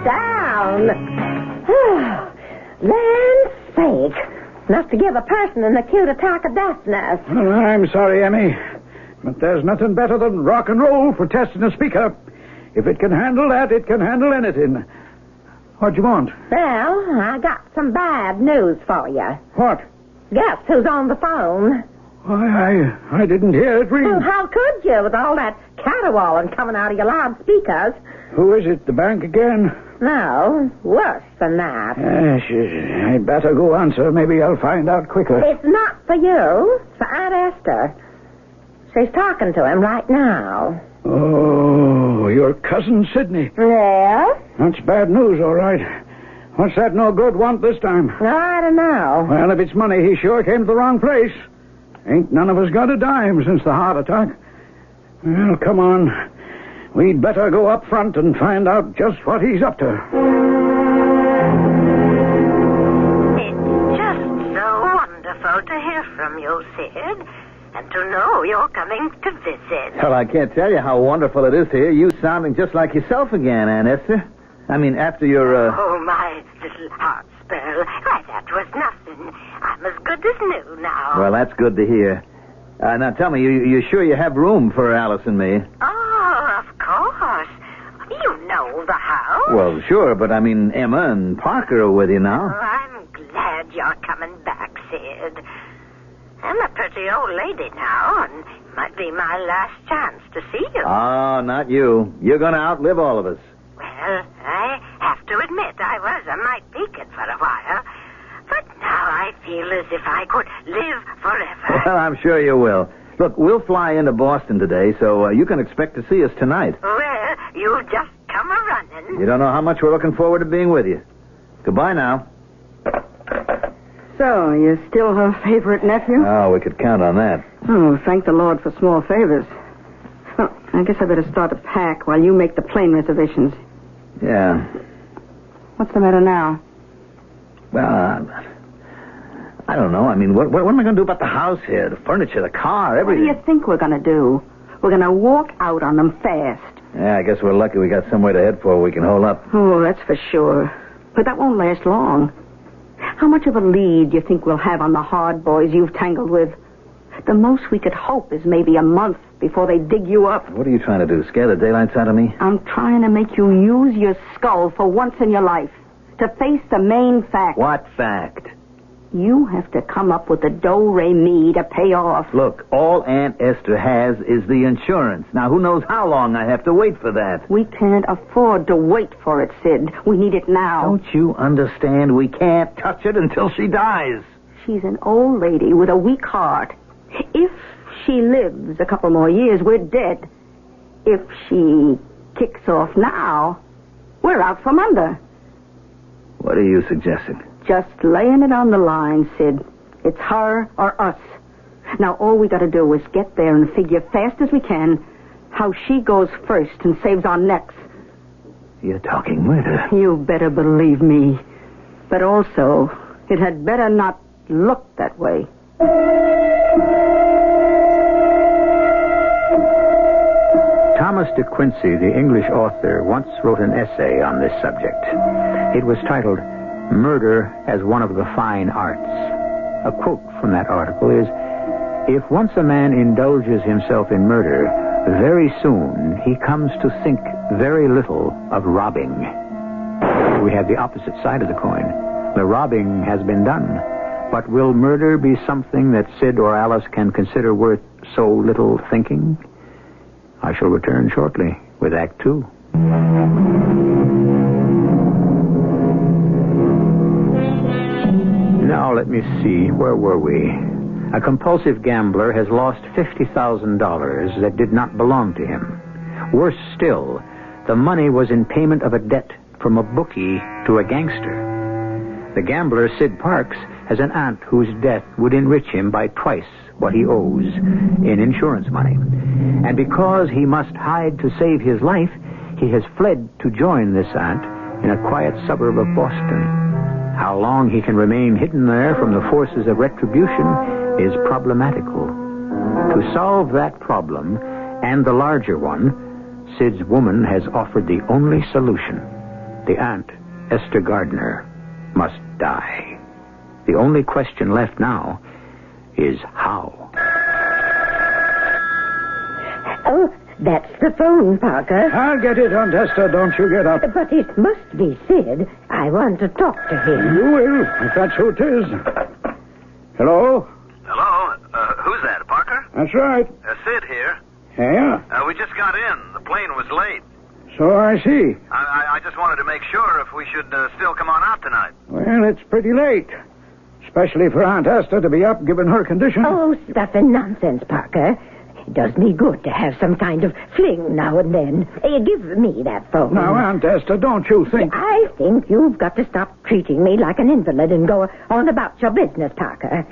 down. Land's sake. Enough to give a person an acute attack of deafness. Well, I'm sorry, Emmy, but there's nothing better than rock and roll for testing a speaker. If it can handle that, it can handle anything. What do you want? Well, I got some bad news for you. What? Guess who's on the phone? Why, I didn't hear it ring. Well, how could you with all that caterwauling coming out of your loudspeakers? Who is it, the bank again? No, worse than that. I'd better go answer. Maybe I'll find out quicker. It's not for you. It's for Aunt Esther. She's talking to him right now. Oh, your cousin Sidney. Yes? That's bad news, all right. What's that no good want this time? I don't know. Well, if it's money, he sure came to the wrong place. Ain't none of us got a dime since the heart attack. Well, come on. We'd better go up front and find out just what he's up to. It's just so wonderful to hear from you, Sid, and to know you're coming to visit. Well, I can't tell you how wonderful it is to hear you sounding just like yourself again, Aunt Esther. I mean, after your, Oh, my little heart spell. Why, that was nothing. I'm as good as new now. Well, that's good to hear. Now, tell me, you sure you have room for Alice and me? Oh, of course. You know the house. Well, sure, but I mean, Emma and Parker are with you Oh, now. I'm glad you're coming back, Sid. I'm a pretty old lady now, and it might be my last chance to see you. Oh, not you. You're going to outlive all of us. Well, I have to admit I was a mite peaked for a while. But now I feel as if I could live forever. Well, I'm sure you will. Look, we'll fly into Boston today, so you can expect to see us tonight. Well, you just come a-running. You don't know how much we're looking forward to being with you. Goodbye now. So, you're still her favorite nephew? Oh, we could count on that. Oh, thank the Lord for small favors. Well, I guess I better start to pack while you make the plane reservations. Yeah. What's the matter now? Well, I don't know. I mean, what am I going to do about the house here? The furniture, the car, everything. What do you think we're going to do? We're going to walk out on them fast. Yeah, I guess we're lucky we got somewhere to head for we can hold up. Oh, that's for sure. But that won't last long. How much of a lead do you think we'll have on the hard boys you've tangled with? The most we could hope is maybe a month before they dig you up. What are you trying to do, scare the daylights out of me? I'm trying to make you use your skull for once in your life. To face the main fact. What fact? You have to come up with the do-re-mi to pay off. Look, all Aunt Esther has is the insurance. Now, who knows how long I have to wait for that? We can't afford to wait for it, Sid. We need it now. Don't you understand? We can't touch it until she dies. She's an old lady with a weak heart. If she lives a couple more years, we're dead. If she kicks off now, we're out from under. What are you suggesting? Just laying it on the line, Sid. It's her or us. Now, all we got to do is get there and figure fast as we can how she goes first and saves our necks. You're talking murder. You better believe me. But also, it had better not look that way. Thomas De Quincey, the English author, once wrote an essay on this subject. It was titled, Murder as One of the Fine Arts. A quote from that article is, if once a man indulges himself in murder, very soon he comes to think very little of robbing. We have the opposite side of the coin. The robbing has been done. But will murder be something that Sid or Alice can consider worth so little thinking? I shall return shortly with Act 2. Now, let me see. Where were we? A compulsive gambler has lost $50,000 that did not belong to him. Worse still, the money was in payment of a debt from a bookie to a gangster. The gambler, Sid Parks, has an aunt whose death would enrich him by twice what he owes in insurance money. And because he must hide to save his life, he has fled to join this aunt in a quiet suburb of Boston. How long he can remain hidden there from the forces of retribution is problematical. To solve that problem, and the larger one, Sid's woman has offered the only solution. The aunt, Esther Gardner, must die. The only question left now is how. Oh, that's the phone, Parker. I'll get it, Aunt Esther. Don't you get up. But it must be Sid. I want to talk to him. You will, if that's who it is. Hello? Hello? Who's that, Parker? That's right. Sid here. Yeah? We just got in. The plane was late. So I see. I just wanted to make sure if we should still come on out tonight. Well, it's pretty late. Especially for Aunt Esther to be up given her condition. Oh, stuff and nonsense, Parker. It does me good to have some kind of fling now and then. Give me that phone. Now, Aunt Esther, don't you think... I think you've got to stop treating me like an invalid and go on about your business, Parker.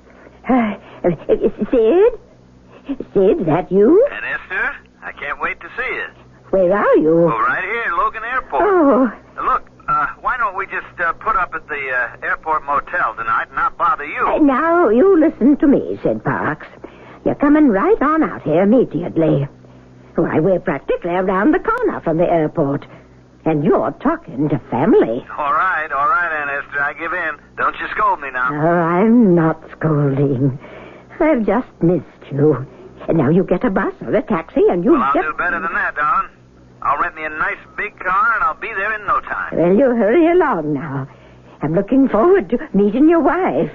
Sid? Sid, is that you? And Esther, I can't wait to see you. Where are you? Oh, right here, Logan Airport. Oh. Look, why don't we just put up at the airport motel tonight and not bother you? Now, you listen to me, Sid Parks. You're coming right on out here immediately. Why, we're practically around the corner from the airport. And you're talking to family. All right, Aunt Esther, I give in. Don't you scold me now. Oh, I'm not scolding. I've just missed you. And now you get a bus or a taxi and you Well, I'll just... do better than that, darling. I'll rent me a nice big car and I'll be there in no time. Well, you hurry along now. I'm looking forward to meeting your wife.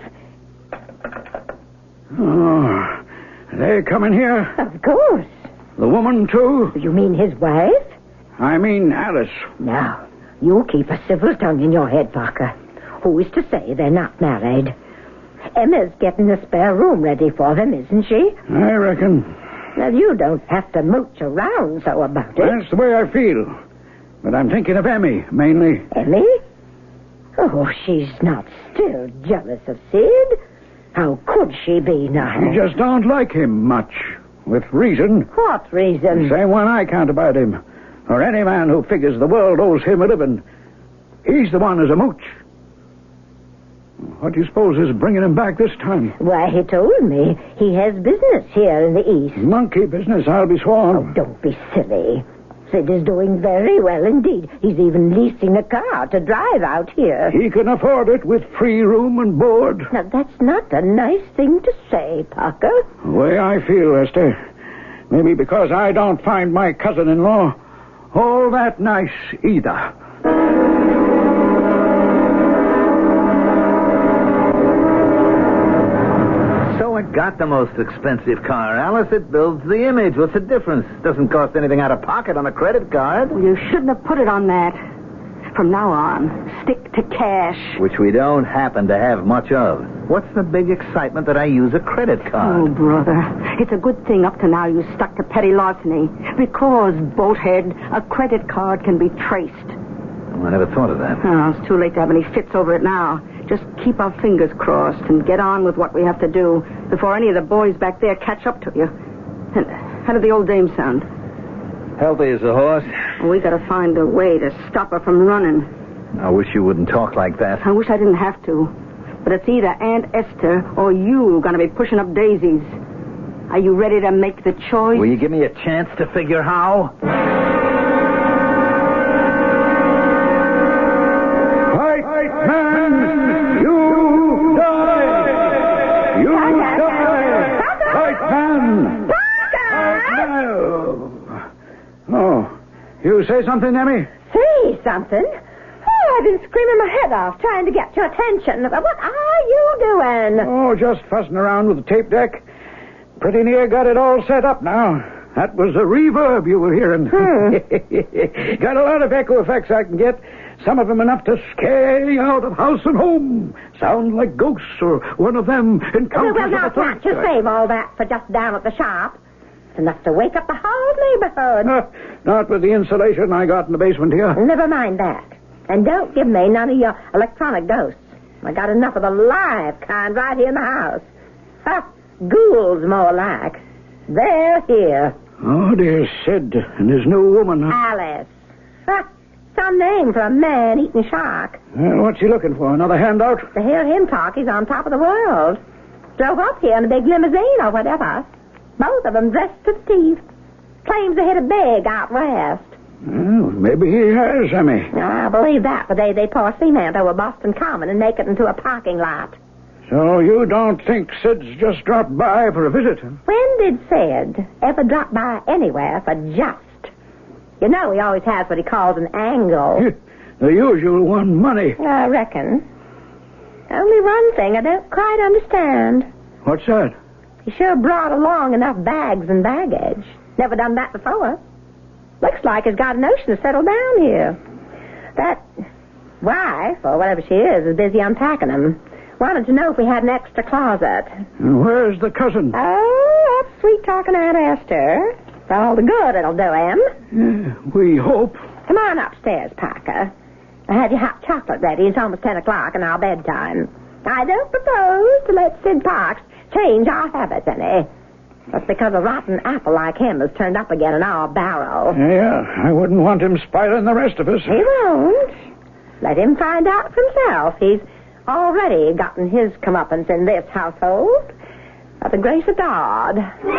Oh, they coming here? Of course. The woman, too? You mean his wife? I mean Alice. Now, you keep a civil tongue in your head, Parker. Who is to say they're not married? Emma's getting a spare room ready for them, isn't she? I reckon. Now, you don't have to mooch around so about it. That's the way I feel. But I'm thinking of Emmy, mainly. Emmy? Oh, she's not still jealous of Sid. How could she be now? She just don't like him much. With reason. What reason? The same one I count about him. Or any man who figures the world owes him a living. He's the one who's a mooch. What do you suppose is bringing him back this time? Why, he told me he has business here in the East. Monkey business, I'll be sworn. Oh, don't be silly. Sid is doing very well indeed. He's even leasing a car to drive out here. He can afford it with free room and board. Now, that's not a nice thing to say, Parker. The way I feel, Esther. Maybe because I don't find my cousin-in-law all that nice either. Got the most expensive car, Alice. It builds the image. What's the difference? Doesn't cost anything out of pocket on a credit card. Well, you shouldn't have put it on that. From now on, stick to cash. Which we don't happen to have much of. What's the big excitement that I use a credit card? Oh, brother. It's a good thing up to now you stuck to petty larceny. Because, boathead, a credit card can be traced. I never thought of that. Oh, it's too late to have any fits over it now. Just keep our fingers crossed and get on with what we have to do before any of the boys back there catch up to you. And how did the old dame sound? Healthy as a horse. We gotta find a way to stop her from running. I wish you wouldn't talk like that. I wish I didn't have to. But it's either Aunt Esther or you gonna be pushing up daisies. Are you ready to make the choice? Will you give me a chance to figure how? You say something, Emmy? Say something? Oh, I've been screaming my head off trying to get your attention. What are you doing? Oh, just fussing around with the tape deck. Pretty near got it all set up now. That was the reverb you were hearing. Got a lot of echo effects I can get. Some of them enough to scare you out of house and home. Sound like ghosts or one of them encounters. Well, now, can't you save all that for just down at the shop? It's enough to wake up the whole neighborhood. Not with the insulation I got in the basement here. Never mind that. And don't give me none of your electronic ghosts. I got enough of the live kind right here in the house. Ha! Ghouls, more like. They're here. Oh, dear Sid and his new woman. Alice. Ha! Some name for a man-eating shark. What's he looking for? Another handout? To hear him talk, he's on top of the world. Drove up here in a big limousine or whatever. Both of them dressed to the teeth. Claims they hit a big out west. Well, maybe he has, Emmy. I believe that, but they pour cement over Boston Common and make it into a parking lot. So you don't think Sid's just dropped by for a visit? Huh? When did Sid ever drop by anywhere for just? You know he always has what he calls an angle. The usual one, money. I reckon. Only one thing I don't quite understand. What's that? He sure brought along enough bags and baggage. Never done that before. Looks like he's got a notion to settle down here. That wife, or whatever she is busy unpacking them. Wanted to know if we had an extra closet. And where's the cousin? Oh, that's sweet-talking Aunt Esther. For all the good it'll do him. Yeah, we hope. Come on upstairs, Parker. I have your hot chocolate ready. It's almost 10 o'clock and our bedtime. I don't propose to let Sid Parks change our habits any. That's because a rotten apple like him has turned up again in our barrel. Yeah, I wouldn't want him spoiling the rest of us. He won't. Let him find out for himself. He's already gotten his comeuppance in this household. By the grace of God.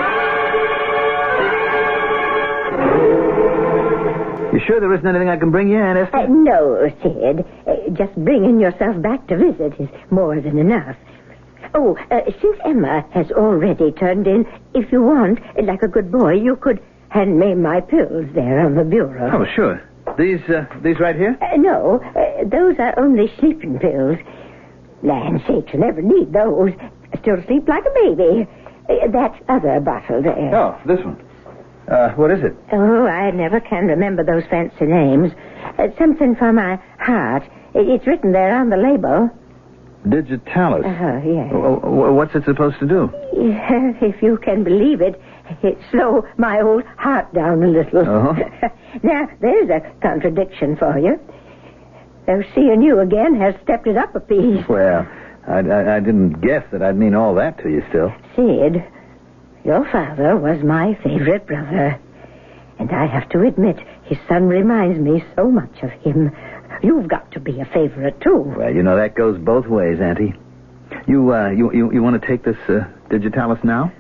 You sure there isn't anything I can bring you, Aunt Esther? No, Sid. Just bringing yourself back to visit is more than enough. Oh, since Emma has already turned in, if you want, like a good boy, you could hand me my pills there on the bureau. Oh, sure. These right here? No, those are only sleeping pills. Land sakes, I never need those. I still sleep like a baby. That other bottle there. Oh, this one. What is it? Oh, I never can remember those fancy names. Something for my heart. It's written there on the label. Digitalis. Yes. What's it supposed to do? If you can believe it, it slowed my old heart down a little. Uh-huh. Now, there's a contradiction for you. Though seeing you again has stepped it up a piece. Well, I didn't guess that I'd mean all that to you still. Sid, your father was my favorite brother. And I have to admit, his son reminds me so much of him. You've got to be a favorite, too. Well, you know, that goes both ways, Auntie. You want to take this Digitalis now?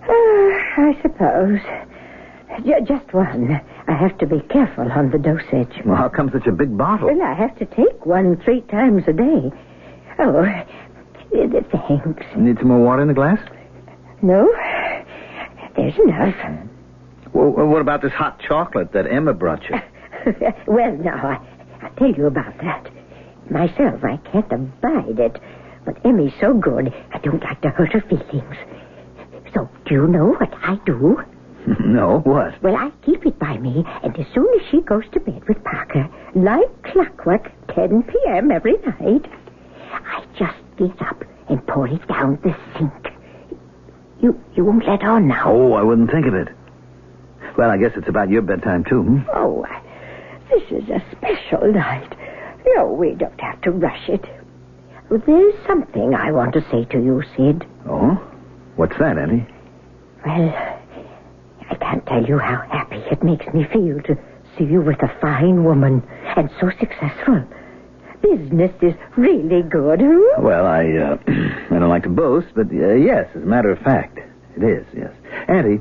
I suppose. Just one. I have to be careful on the dosage. Well, how come such a big bottle? Well, I have to take one 3 times a day. Oh, thanks. Need some more water in the glass? No, there's enough. Well, what about this hot chocolate that Emma brought you? Well, now, I'll tell you about that. Myself, I can't abide it. But Emmy's so good, I don't like to hurt her feelings. So, do you know what I do? No, what? Well, I keep it by me, and as soon as she goes to bed with Parker, like clockwork, 10 p.m. every night, I just get up and pour it down the sink. You won't let on now? Oh, I wouldn't think of it. Well, I guess it's about your bedtime, too. Hmm? Oh, this is a special night. No, we don't have to rush it. There's something I want to say to you, Sid. Oh? What's that, Auntie? Well, I can't tell you how happy it makes me feel to see you with a fine woman and so successful. Business is really good, huh? Well, I don't like to boast, but yes, as a matter of fact, it is, yes. Auntie,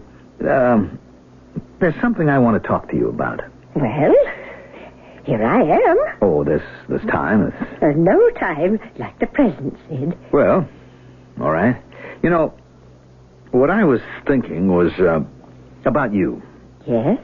there's something I want to talk to you about. Well, here I am. Oh, this time? No time like the present, Sid. Well, all right. You know, what I was thinking was about you. Yes?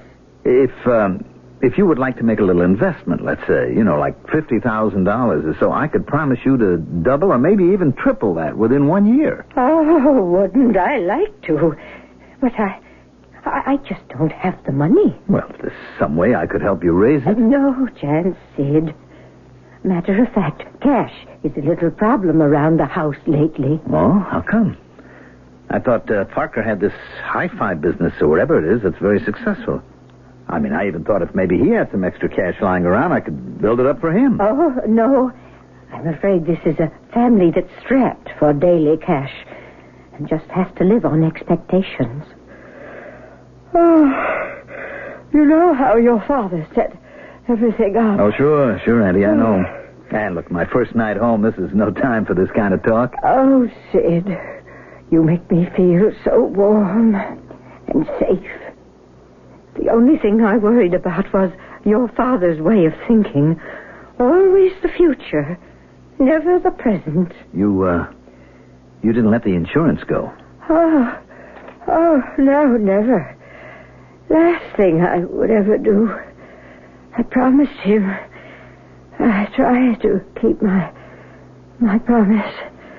If you would like to make a little investment, let's say, like $50,000 or so, I could promise you to double or maybe even triple that within 1 year. Oh, wouldn't I like to? But I just don't have the money. Well, if there's some way I could help you raise it. No chance, Sid. Matter of fact, cash is a little problem around the house lately. Oh, how come? I thought Parker had this hi-fi business or whatever it is that's very successful. I mean, I even thought if maybe he had some extra cash lying around, I could build it up for him. Oh, no. I'm afraid this is a family that's strapped for daily cash and just has to live on expectations. Oh, you know how your father set everything up. Oh, sure, Auntie, I know. And look, my first night home, this is no time for this kind of talk. Oh, Sid, you make me feel so warm and safe. The only thing I worried about was your father's way of thinking. Always the future, never the present. You didn't let the insurance go. Oh, no, never. Last thing I would ever do. I promised him. I try to keep my promise.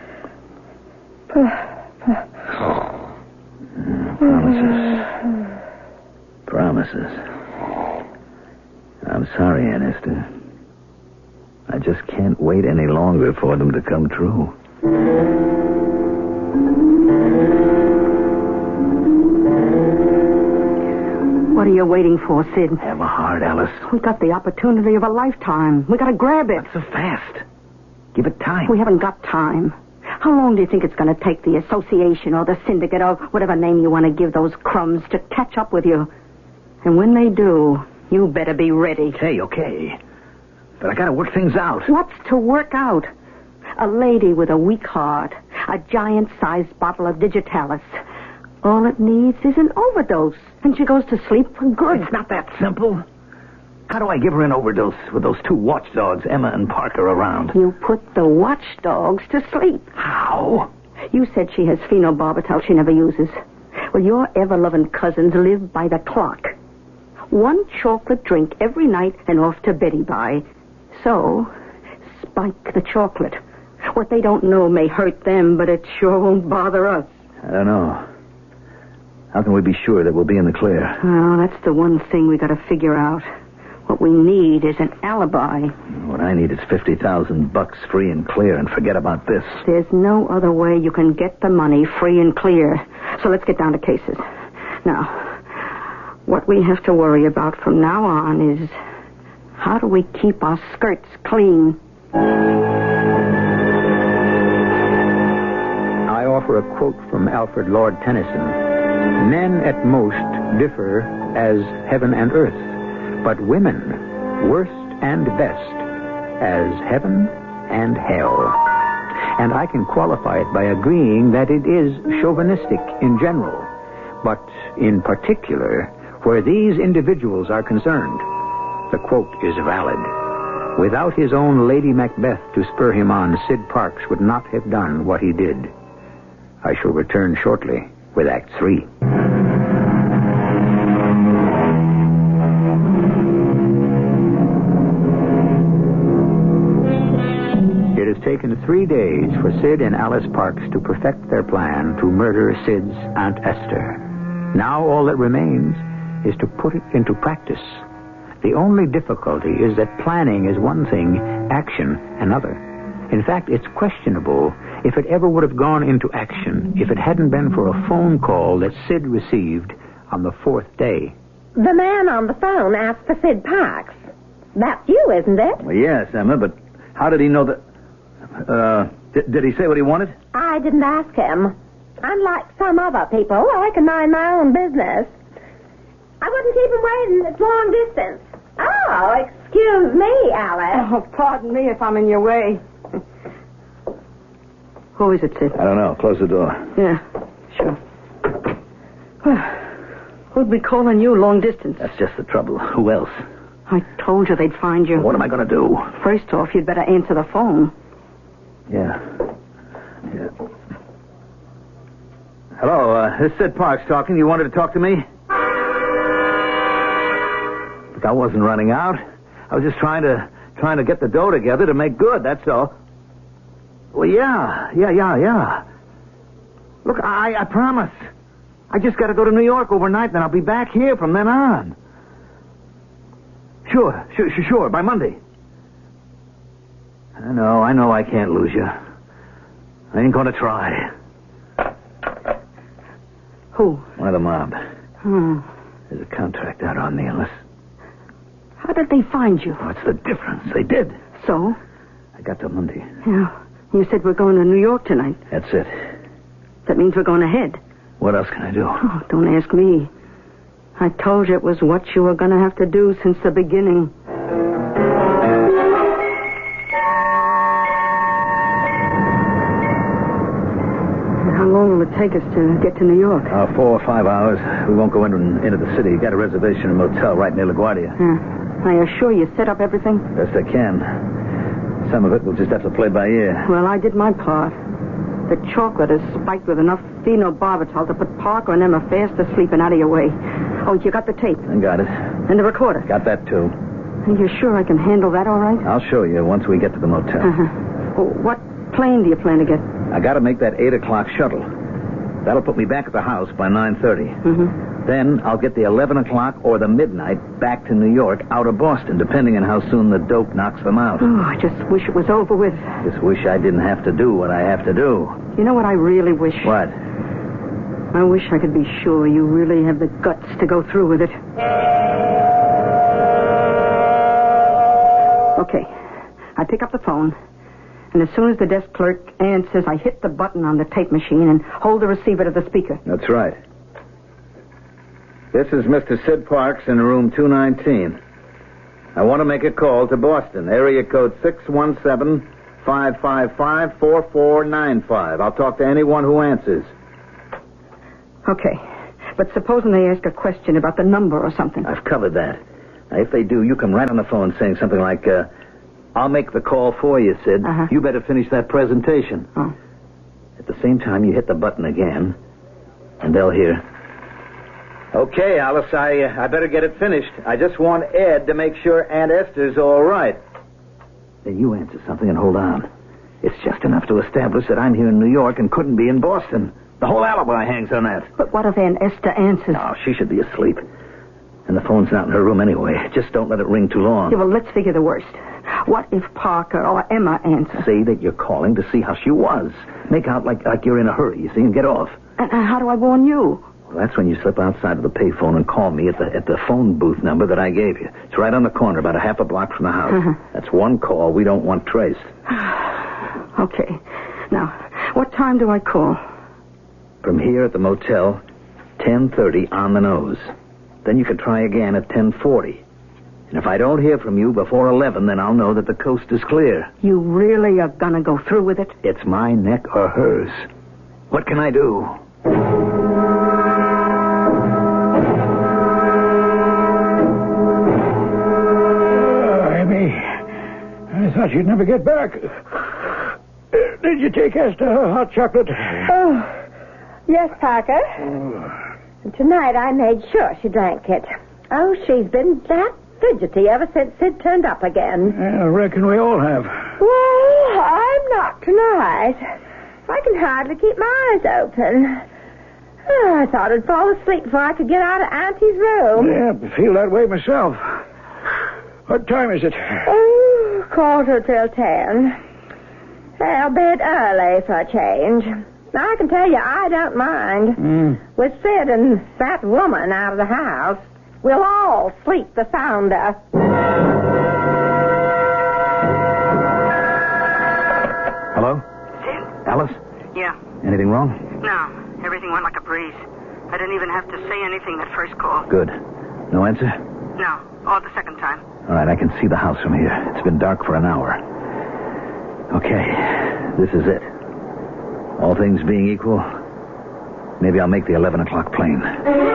Promises. I'm sorry, Esther. I just can't wait any longer for them to come true. What are you waiting for, Sid? Have a heart, Alice. We got the opportunity of a lifetime. We got to grab it. Not so fast. Give it time. We haven't got time. How long do you think it's going to take the association or the syndicate or whatever name you want to give those crumbs to catch up with you? And when they do, you better be ready. Okay. But I got to work things out. What's to work out? A lady with a weak heart. A giant-sized bottle of Digitalis. All it needs is an overdose, and she goes to sleep for good. It's not that simple. How do I give her an overdose with those two watchdogs, Emma and Parker, around? You put the watchdogs to sleep. How? You said she has phenobarbital she never uses. Well, your ever-loving cousins live by the clock. 1 chocolate drink every night and off to Betty by. So, spike the chocolate. What they don't know may hurt them, but it sure won't bother us. I don't know. How can we be sure that we'll be in the clear? Well, that's the one thing we got to figure out. What we need is an alibi. What I need is $50,000 free and clear, and forget about this. There's no other way you can get the money free and clear. So let's get down to cases. Now, what we have to worry about from now on is how do we keep our skirts clean? I offer a quote from Alfred Lord Tennyson. Men at most differ as heaven and earth, but women, worst and best, as heaven and hell. And I can qualify it by agreeing that it is chauvinistic in general, but in particular, where these individuals are concerned, the quote is valid. Without his own Lady Macbeth to spur him on, Sid Parks would not have done what he did. I shall return shortly with Act 3. It has taken 3 days for Sid and Alice Parks to perfect their plan to murder Sid's Aunt Esther. Now all that remains is to put it into practice. The only difficulty is that planning is one thing, action another. In fact, it's questionable if it ever would have gone into action if it hadn't been for a phone call that Sid received on the 4th day. The man on the phone asked for Sid Parks. That's you, isn't it? Well, yes, Emma, but how did he know that... did he say what he wanted? I didn't ask him. Unlike some other people, I can mind my own business. I wouldn't keep him waiting. It's long distance. Oh, excuse me, Alice. Oh, pardon me if I'm in your way. Who is it, Sid? I don't know. Close the door. Yeah, sure. Who'd be calling you long distance? That's just the trouble. Who else? I told you they'd find you. What am I going to do? First off, you'd better answer the phone. Yeah. Hello, this is Sid Parks talking. You wanted to talk to me? Look, I wasn't running out. I was just trying to get the dough together to make good, that's all. Well, yeah. Look, I promise. I just got to go to New York overnight, then I'll be back here from then on. Sure, by Monday. I know I can't lose you. I ain't going to try. Who? One of the mob. There's a contract out on me, Alice. How did they find you? What's the difference? They did. So? I got till Monday. Yeah. You said we're going to New York tonight. That's it. That means we're going ahead. What else can I do? Oh, don't ask me. I told you it was what you were going to have to do since the beginning. How long will it take us to get to New York? 4 or 5 hours. We won't go into the city. Got a reservation in a motel right near LaGuardia. Yeah. I assure you set up everything? Best I can. Some of it we'll just have to play by ear. Well, I did my part. The chocolate is spiked with enough phenobarbital to put Parker and Emma fast asleep and out of your way. Oh, you got the tape? I got it. And the recorder? Got that, too. Are you sure I can handle that all right? I'll show you once we get to the motel. Well, what plane do you plan to get? I got to make that 8 o'clock shuttle. That'll put me back at the house by 9:30. Then I'll get the 11 o'clock or the midnight back to New York out of Boston, depending on how soon the dope knocks them out. Oh, I just wish it was over with. Just wish I didn't have to do what I have to do. You know what I really wish? What? I wish I could be sure you really have the guts to go through with it. Okay. I pick up the phone, and as soon as the desk clerk answers, I hit the button on the tape machine and hold the receiver to the speaker. That's right. This is Mr. Sid Parks in room 219. I want to make a call to Boston, area code 617-555-4495. I'll talk to anyone who answers. Okay. But supposing they ask a question about the number or something. I've covered that. Now, if they do, you come right on the phone saying something like, I'll make the call for you, Sid. You better finish that presentation. Oh. At the same time, you hit the button again, and they'll hear. Okay, Alice, I better get it finished. I just want Ed to make sure Aunt Esther's all right. Then you answer something and hold on. It's just enough to establish that I'm here in New York and couldn't be in Boston. The whole alibi hangs on that. But what if Aunt Esther answers? No, she should be asleep. And the phone's not in her room anyway. Just don't let it ring too long. Yeah, well, let's figure the worst. What if Parker or Emma answer? Say that you're calling to see how she was. Make out like you're in a hurry, you see, and get off. And how do I warn you? Well, that's when you slip outside of the payphone and call me at the phone booth number that I gave you. It's right on the corner, about a half a block from the house. That's one call we don't want traced. Okay. Now, what time do I call? From here at the motel, 10:30 on the nose. Then you can try again at 10:40. And if I don't hear from you before 11, then I'll know that the coast is clear. You really are going to go through with it? It's my neck or hers. What can I do? Amy, I thought you'd never get back. Did you take Esther her hot chocolate? Oh, yes, Parker. And tonight I made sure she drank it. Oh, she's been that fidgety ever since Sid turned up again. I reckon we all have. Well, I'm not tonight. I can hardly keep my eyes open. Oh, I thought I'd fall asleep before I could get out of Auntie's room. Yeah, I feel that way myself. What time is it? Oh, 9:45. Well, bed early for a change. Now, I can tell you, I don't mind. With Sid and that woman out of the house, we'll all sleep the sounder. Hello? Sid? Alice? Yeah. Anything wrong? No. Everything went like a breeze. I didn't even have to say anything that first call. Good. No answer? No. Or the second time. All right, I can see the house from here. It's been dark for an hour. Okay, this is it. All things being equal, maybe I'll make the 11 o'clock plane.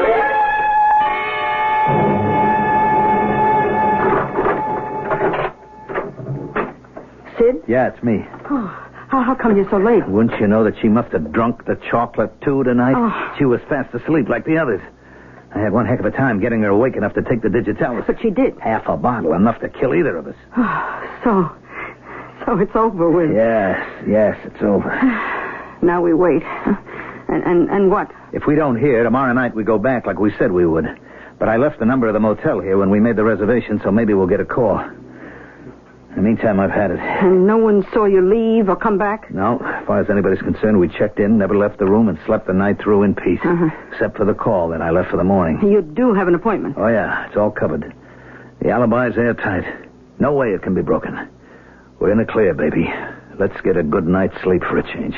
Sid? Yeah, it's me. Oh, how come you're so late? Wouldn't you know that she must have drunk the chocolate, too, tonight? Oh. She was fast asleep like the others. I had one heck of a time getting her awake enough to take the digitalis. But she did. Half a bottle, enough to kill either of us. So it's over with. Yes, it's over. Now we wait. And what? If we don't hear, tomorrow night we go back like we said we would. But I left the number of the motel here when we made the reservation, so maybe we'll get a call. In the meantime, I've had it. And no one saw you leave or come back? No. As far as anybody's concerned, we checked in, never left the room, and slept the night through in peace. Except for the call that I left for the morning. You do have an appointment. Oh, yeah. It's all covered. The alibi's airtight. No way it can be broken. We're in the clear, baby. Let's get a good night's sleep for a change.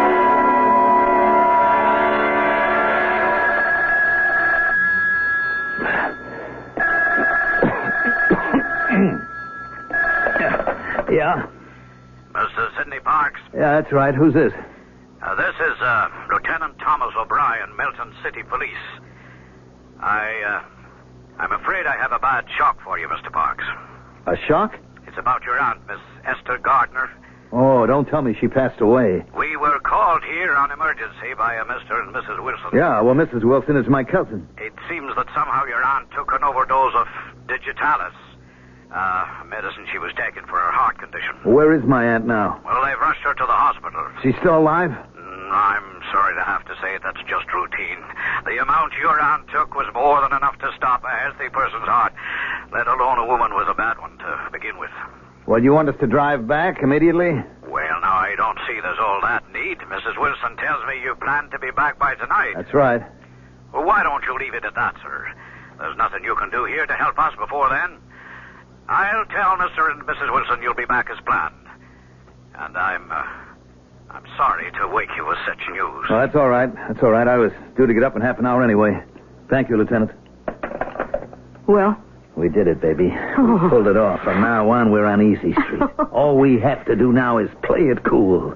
Yeah? Mr. Sidney Parks. Yeah, that's right. Who's this? This is Lieutenant Thomas O'Brien, Milton City Police. I I'm afraid I have a bad shock for you, Mr. Parks. A shock? It's about your aunt, Miss Esther Gardner. Oh, don't tell me she passed away. We were called here on emergency by a Mr. and Mrs. Wilson. Yeah, well, Mrs. Wilson is my cousin. It seems that somehow your aunt took an overdose of digitalis, medicine she was taking for her heart condition. Where is my aunt now? Well, they've rushed her to the hospital. She's still alive? I'm sorry to have to say it, that's just routine. The amount your aunt took was more than enough to stop a healthy person's heart, let alone a woman with a bad one to begin with. Well, you want us to drive back immediately? Well, now, I don't see there's all that need. Mrs. Wilson tells me you plan to be back by tonight. That's right. Well, why don't you leave it at that, sir? There's nothing you can do here to help us before then. I'll tell Mr. and Mrs. Wilson you'll be back as planned. And I'm sorry to wake you with such news. Well, that's all right. That's all right. I was due to get up in half an hour anyway. Thank you, Lieutenant. Well? We did it, baby. We pulled it off. From now on, we're on easy street. All we have to do now is play it cool.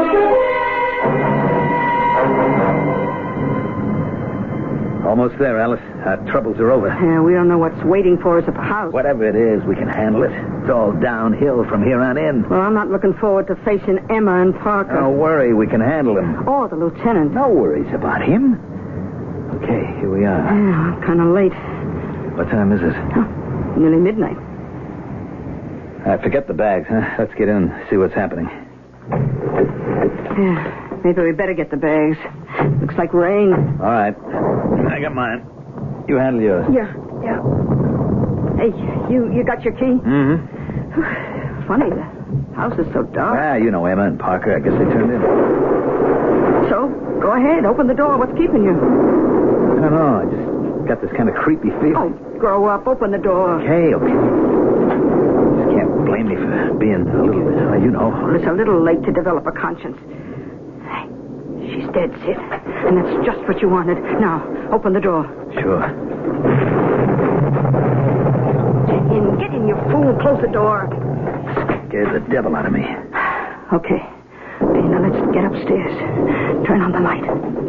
Almost there, Alice. Our troubles are over. Yeah, we don't know what's waiting for us at the house. Whatever it is, we can handle it. It's all downhill from here on in. Well, I'm not looking forward to facing Emma and Parker. Don't worry, we can handle him. Or the lieutenant. No worries about him. Okay, here we are. Yeah, kind of late. What time is it? Oh, nearly midnight. Forget the bags, huh? Let's get in and see what's happening. Yeah, maybe we better get the bags. Looks like rain. All right. I got mine. You handle yours. Yeah. Hey, you got your key? Mm-hmm. Funny, the house is so dark. Ah, you know Emma and Parker. I guess they turned in. So, go ahead. Open the door. What's keeping you? I don't know. I just got this kind of creepy feeling. Oh, grow up. Open the door. Okay. Just can't blame me for being a little bit, you know. Well, it's a little late to develop a conscience. Hey, she's dead, Sid. And that's just what you wanted. Now, open the door. Sure. Get in, you fool. Close the door. Scared the devil out of me. Okay. Now let's get upstairs. Turn on the light.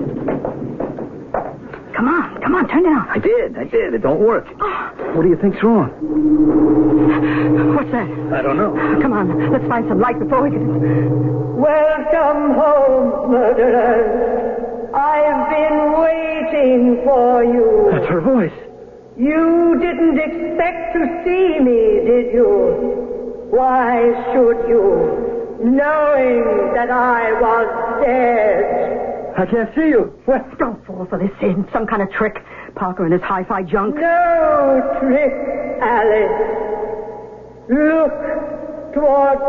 Come on, turn it on. I did. It don't work. What do you think's wrong? What's that? I don't know. Come on, let's find some light before we get in. Welcome home, murderers. I've been waiting for you. That's her voice. You didn't expect to see me, did you? Why should you, knowing that I was dead? I can't see you. What? Don't fall for this, Sid. Some kind of trick. Parker and his hi-fi junk. No trick, Alice. Look toward